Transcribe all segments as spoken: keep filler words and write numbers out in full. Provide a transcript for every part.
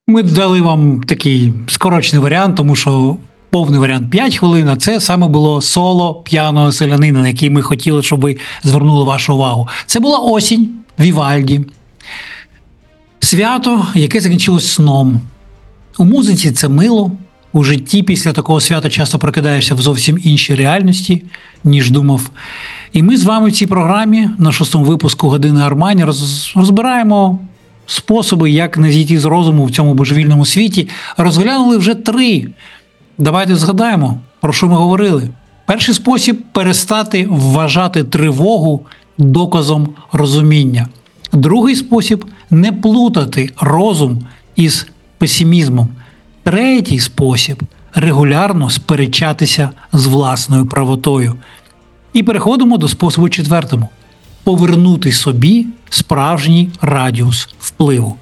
Ми дали вам такий скорочений варіант, тому що повний варіант п'ять хвилин, а це саме було соло п'яного селянина, на який ми хотіли, щоб ви звернули вашу увагу. Це була осінь Вівальді. Свято, яке закінчилось сном. У музиці це мило. У житті після такого свята часто прокидаєшся в зовсім іншій реальності, ніж думав. І ми з вами в цій програмі, на шостому випуску «Години Армані», роз, розбираємо способи, як не зійти з розуму в цьому божевільному світі. Розглянули вже три. Давайте згадаємо, про що ми говорили. Перший спосіб – перестати вважати тривогу доказом розуміння. Другий спосіб – не плутати розум із песимізмом. Третій спосіб – регулярно сперечатися з власною правотою. І переходимо до способу четвертому – повернути собі справжній радіус впливу.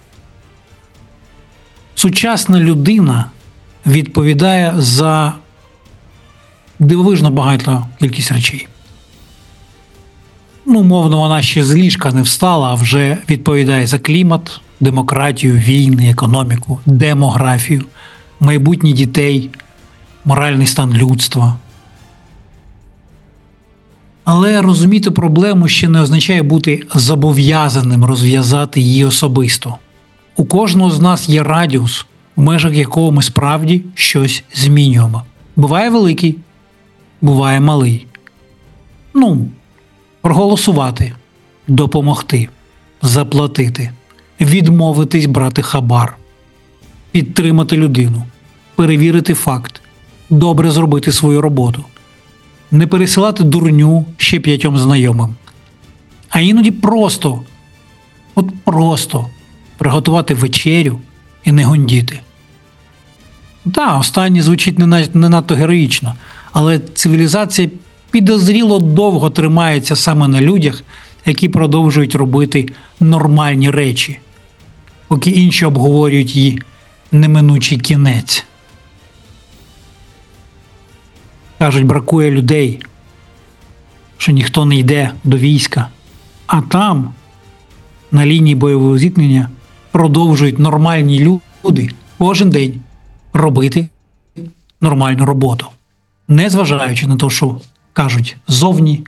Сучасна людина відповідає за дивовижно багато кількість речей. Ну, мовно, вона ще з ліжка не встала, а вже відповідає за клімат, демократію, війни, економіку, демографію, майбутнє дітей, моральний стан людства. Але розуміти проблему ще не означає бути зобов'язаним розв'язати її особисто. У кожного з нас є радіус, в межах якого ми справді щось змінюємо. Буває великий, буває малий. Ну, проголосувати, допомогти, заплатити, відмовитись брати хабар, підтримати людину, перевірити факт, добре зробити свою роботу, не пересилати дурню ще п'ятьом знайомим, а іноді просто, от просто приготувати вечерю і не гондіти. Так, останнє звучить не, не надто героїчно, але цивілізація підозріло довго тримається саме на людях, які продовжують робити нормальні речі, поки інші обговорюють її неминучий кінець. Кажуть, бракує людей, що ніхто не йде до війська, а там, на лінії бойового зіткнення, продовжують нормальні люди кожен день робити нормальну роботу, незважаючи на те, що кажуть ззовні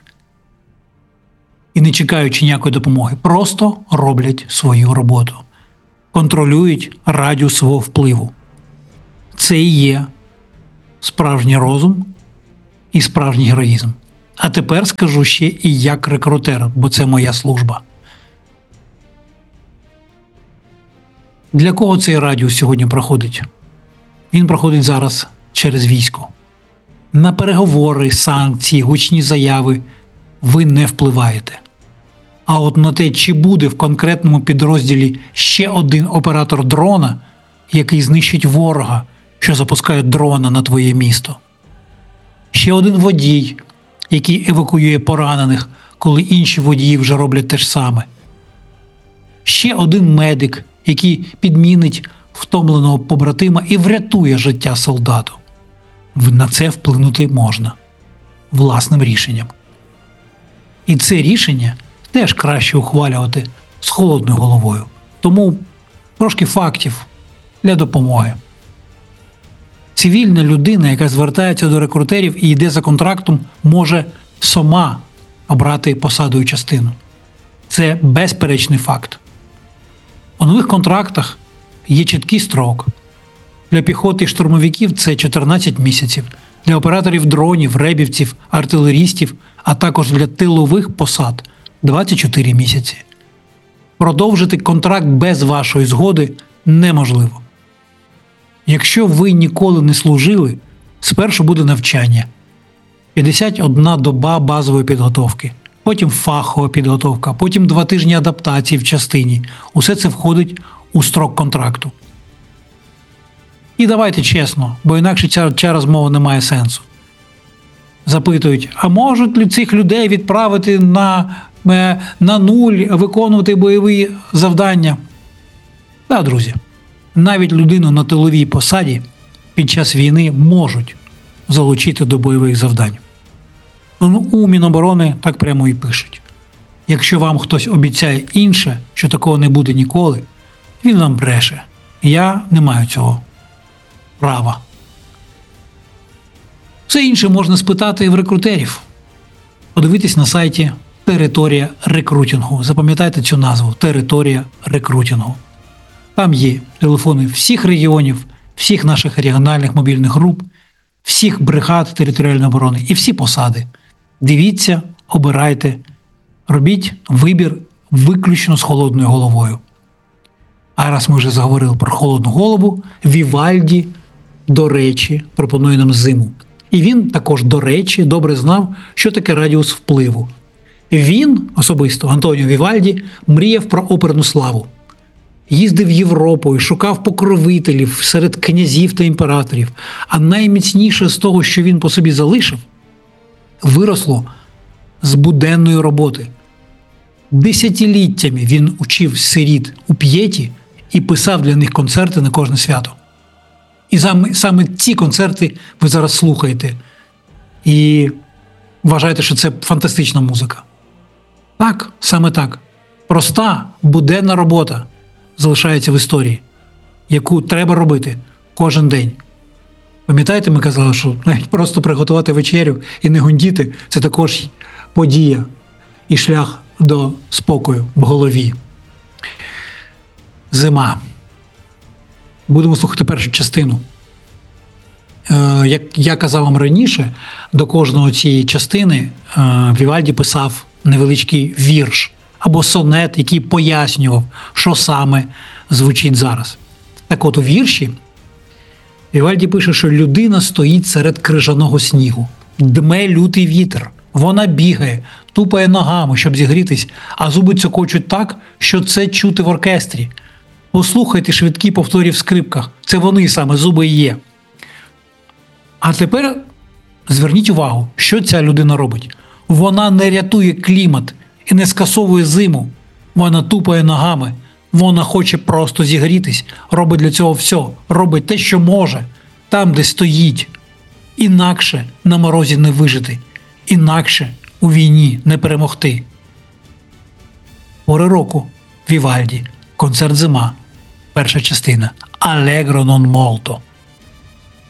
і не чекаючи ніякої допомоги, просто роблять свою роботу, контролюють радіус свого впливу. Це і є справжній розум і справжній героїзм. А тепер скажу ще і як рекрутер, бо це моя служба. Для кого цей радіус сьогодні проходить? Він проходить зараз через військо. На переговори, санкції, гучні заяви ви не впливаєте. А от на те, чи буде в конкретному підрозділі ще один оператор дрона, який знищить ворога, що запускає дрона на твоє місто. Ще один водій, який евакуює поранених, коли інші водії вже роблять те ж саме. Ще один медик, який підмінить втомленого побратима і врятує життя солдату. На це вплинути можна власним рішенням. І це рішення теж краще ухвалювати з холодною головою. Тому трошки фактів для допомоги. Цивільна людина, яка звертається до рекрутерів і йде за контрактом, може сама обрати посаду і частину. Це безперечний факт. У нових контрактах є чіткий строк. Для піхоти і штурмовиків це чотирнадцять місяців, для операторів дронів, ребівців, артилерістів, а також для тилових посад – двадцять чотири місяці. Продовжити контракт без вашої згоди неможливо. Якщо ви ніколи не служили, спершу буде навчання. п'ятдесят одна доба базової підготовки, потім фахова підготовка, потім два тижні адаптації в частині. Усе це входить у строк контракту. І давайте чесно, бо інакше ця, ця розмова не має сенсу. Запитують, а можуть ли цих людей відправити на, на нуль, виконувати бойові завдання? Так, друзі, навіть людину на тиловій посаді під час війни можуть залучити до бойових завдань. Ну, у Міноборони так прямо і пишуть. Якщо вам хтось обіцяє інше, що такого не буде ніколи, він вам бреше. Я не маю цього права. Все інше можна спитати в рекрутерів. Подивитись на сайті «Територія рекрутингу». Запам'ятайте цю назву «Територія рекрутингу». Там є телефони всіх регіонів, всіх наших регіональних мобільних груп, всіх бригад територіальної оборони і всі посади. Дивіться, обирайте, робіть вибір виключно з холодною головою. А раз ми вже заговорили про холодну голову, Вівальді, до речі, пропонує нам зиму. І він також, до речі, добре знав, що таке радіус впливу. Він, особисто, Антоніо Вівальді, мріяв про оперну славу. Їздив Європою, шукав покровителів серед князів та імператорів. А найміцніше з того, що він по собі залишив, виросло з буденної роботи. Десятиліттями він учив сиріт у П'єті і писав для них концерти на кожне свято. І саме, саме ці концерти ви зараз слухаєте. І вважаєте, що це фантастична музика. Так, саме так. Проста, буденна робота залишається в історії, яку треба робити кожен день. Пам'ятаєте, ми казали, що навіть просто приготувати вечерю і не гундіти – це також подія і шлях до спокою в голові. Зима. Будемо слухати першу частину. Е, як я казав вам раніше, до кожної цієї частини е, Вівальді писав невеличкий вірш або сонет, який пояснював, що саме звучить зараз. Так от у вірші Вівальді пише, що людина стоїть серед крижаного снігу, дме лютий вітер, вона бігає, тупає ногами, щоб зігрітись, а зуби цокочуть так, що це чути в оркестрі. Послухайте швидкі повторі в скрипках, це вони саме, зуби і є. А тепер зверніть увагу, що ця людина робить. Вона не рятує клімат і не скасовує зиму. Вона тупає ногами. Вона хоче просто зігрітись, робить для цього все, робить те, що може, там, де стоїть. Інакше на морозі не вижити, інакше у війні не перемогти. Пори року, Вівальді, концерт «Зима», перша частина, Allegro non molto.